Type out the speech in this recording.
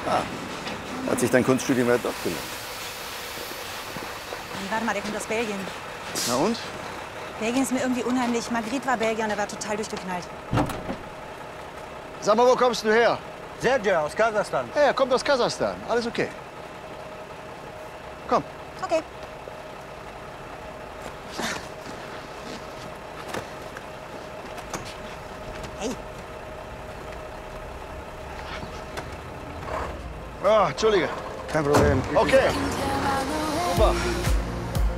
Hat sich dein Kunststudium ja doch gelohnt. Nee, warte mal, der kommt aus Belgien. Na und? Belgien ist mir irgendwie unheimlich. Margrit war Belgier und er war total durchgeknallt. Sag mal, wo kommst du her? Sergej aus Kasachstan. Ja, er kommt aus Kasachstan. Alles okay. Komm. Okay. Hey. Oh, Entschuldige. Kein Problem. Okay. Super.